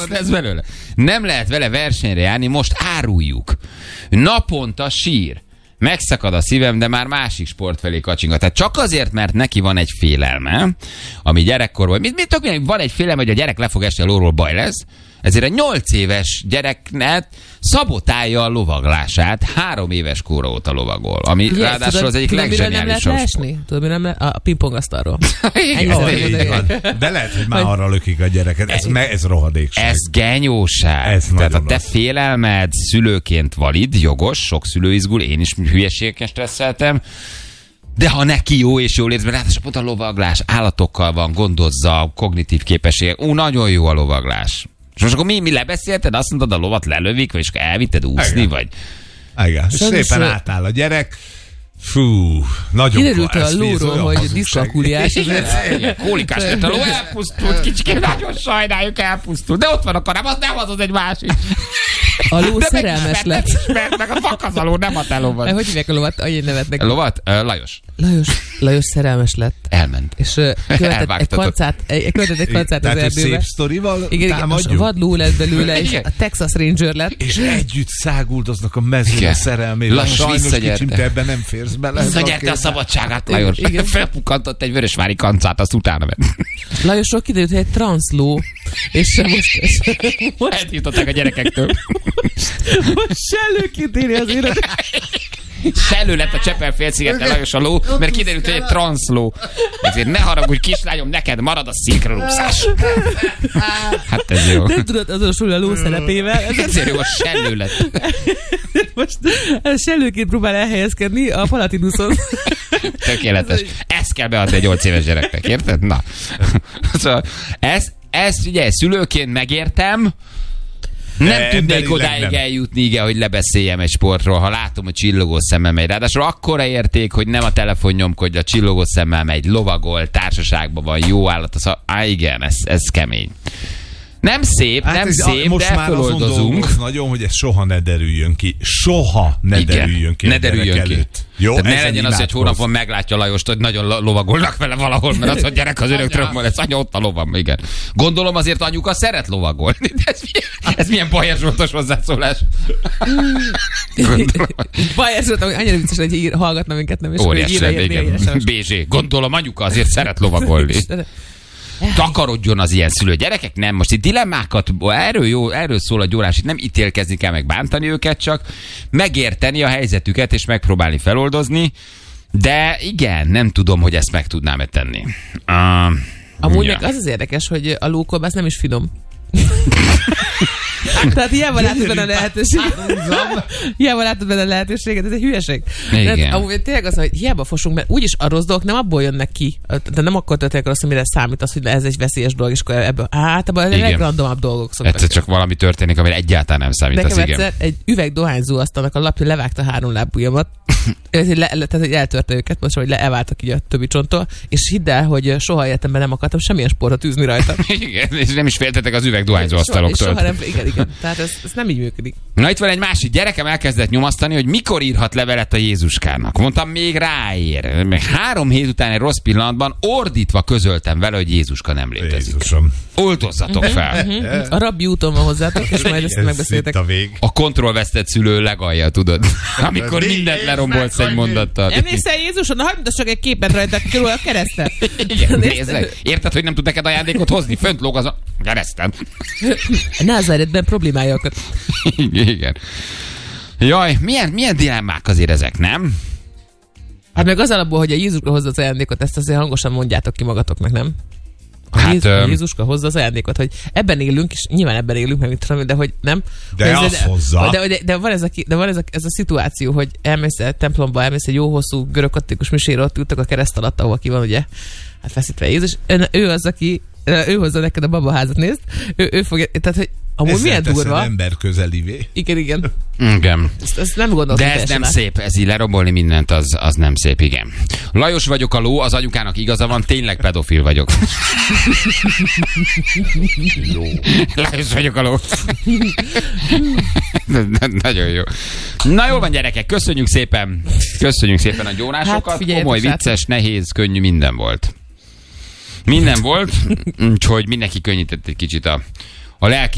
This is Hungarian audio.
lesz belőle. Nem lehet vele versenyre járni, most áruljuk. Naponta sír. Megszakad a szívem, de már másik sport felé kacsingat. Tehát csak azért, mert neki van egy félelme, ami gyerekkorban... Van egy félelme, hogy a gyerek le fog esni a lóról, baj lesz. Ezért a 8 éves gyereknek szabotálja a lovaglását, 3 éves kóra óta lovagol. Ami ráadásul az egyik leggeniálisabb. Tudod, mi nem lehet? A pingpongasztalról. De lehet, hogy már arra lökik a gyereket. Ez rohadékság. Ez genyóság. Tehát a te félelmed szülőként valid, jogos, sok szülő izgul, én is hülyeségeken stresszeltem. De ha neki jó és jól érzve, ráadásul pont a lovaglás állatokkal van, gondozza, kognitív képességek. Nagyon jó a lovaglás. És most akkor mi lebeszélted? Azt mondod, a lovat lelövik, vagy elvitted úszni, igen. vagy... Igen, szépen átáll a gyerek. Fú, nagyon kiderült a lóról, hogy diszkalkuliás. Kólikás lett a ló, elpusztult, kicsikém, nagyon sajnáljuk, elpusztult. De ott van a karám, az nem az egy másik. A ló szerelmes lett. Meg a fakazaló, nem a te lovad. Hogy hívják a lovat? Annyi nevet neki. A lovat? Lajos. Lajos szerelmes lett. Elment. És követett egy kancát az erdőbe. Tehát szép sztorival támadjuk. Igen, vadló lett belőle, és a Texas Ranger lett. És együtt száguldoznak a mezőn a szerelmével. Sajnos kicsim, te ebben nem férsz bele. Visszanyerte a szabadságát, Lajos. Felpukkantott egy vörösvári kancát, azt utána ment. Lajosról kiderült, hogy egy transzló. És most eltiltották a gyerekektől. Most sellőként éli az élet. Sellő lett a Csepel-félszigeten, Lajos a ló, mert kiderült, hogy egy transzló. Ezért ne haragudj, kislányom, neked marad a szinkronúszás. Hát ez jó. Nem tudod azonosulni a ló szerepével. Ezért jó, a sellő lett. Most sellőként próbál elhelyezkedni a Palatinuson. Tökéletes. Ezt kell beadni egy 8 éves gyereknek, érted? Na. Szóval ezt ugye szülőként megértem, nem tudnék odáig eljutni, igen, hogy lebeszéljem egy sportról, ha látom, hogy csillogó szemmel megy. Ráadásul akkora érték, hogy nem a telefon nyomkodja, csillogó szemmel megy, lovagol, társaságban van, jó állat. Igen, ez kemény. Nem szép, nem szép, most de már feloldozunk. Nagyon, hogy ez soha ne derüljön ki. Soha ne derüljön ki. Ne derüljön ki. Jó, tehát ne legyen az, hogy hónapon meglátja Lajost, hogy nagyon lovagolnak vele valahol, mert az a gyerek az örökről van, ez anya ott a lovam, igen. Gondolom azért anyuka szeret lovagolni. Ez milyen Bajer-Zsoltos hozzászólás. Bajer-Zsolt, annyira vicces, hogy hallgatna minket, nem? Óriás lenne, igen. BZ. Gondolom anyuka azért szeret lovagolni. Takarodjon az ilyen szülő gyerekek, nem. Most itt dilemmákat, erről szól a gyórás, itt nem ítélkezni kell, meg bántani őket, csak megérteni a helyzetüket, és megpróbálni feloldozni, de igen, nem tudom, hogy ezt meg tudnám-e tenni. Amúgy meg az érdekes, hogy a lókolbász nem is finom. Tehát hiába látod benne a lehetőséget. Hiába látod benne a lehetőséget, ez egy hülyeség. Tehát, amúgy tényleg az, hogy hiába fosunk, mert úgyis a rossz dolgok nem abból jönnek ki. De nem akkor történik rossz, amire számít az, hogy ez egy veszélyes dolog, és akkor ebből általában a legrandomabb dolgok szoktak. Egyszer csak valami történik, amire egyáltalán nem számít. Nekem egyszer egy üveg dohányzó asztalnak a lapja levágta 3 lábujjamat. Tehát, hogy eltörte őket, most, hogy elváltak így a többi csonttól, és hidd el, hogy soha életemben nem akartam semmilyen sportot űzni rajta. Igen, és nem is féltetek az üveg dohányzó asztaloktól. Soha nem, igen. Tehát ez nem így működik. Na itt van egy másik gyerekem, elkezdett nyomasztani, hogy mikor írhat levelet a Jézuskának. Mondtam, még ráér. Meg 3 hét után egy rossz pillanatban ordítva közöltem vele, hogy Jézuska nem létezik. Jézusom. Oltozzatok fel. A rabbi úton van hozzátok, és majd ezt megbeszéltek. A kontrollvesztett szülő legalja, tudod? Amikor mindent lerombolsz egy mondattal. Emlékszel Jézuson? Na hagyd csak egy képet rajta körül a kereszten. Igen, nézd. Érted, hogy nem tud neked ajándékot hozni? Fönt lóg az a kereszten. Názáretben problémájakat. Igen. Jaj, milyen dilemmák azért ezek, nem? Hát meg az alapból, hogy a Jézuska hozza az ajándékot, ezt azért hangosan mondjátok ki magatoknak, nem? A Jézuska hozza az ajándékot, hogy ebben élünk, és nyilván ebben élünk, meg mit tudom, de hogy nem. De azt hozza. De van ez a szituáció, hogy elmész a templomba, elmész egy jó hosszú görögkatolikus misére, ott ültek a kereszt alatt, ahol ki van ugye, hát feszítve Jézus. Ő az, aki ő hozza neked a babaházat, nézd. Ő fogja, tehát, hogy amúgy milyen durva. Ember közelivé. Igen. Ezt nem gondoltam. De ez nem szép, ez így lerombolni mindent, az nem szép, igen. Lajos vagyok a ló, az anyukának igaza van, tényleg pedofil vagyok. Jó. Lajos vagyok a ló. Nagyon jó. Na jól van, gyerekek, köszönjük szépen a gyónásokat. Hát, komoly, vicces, nehéz, könnyű, minden volt. Úgyhogy mindenki könnyített egy kicsit a lelki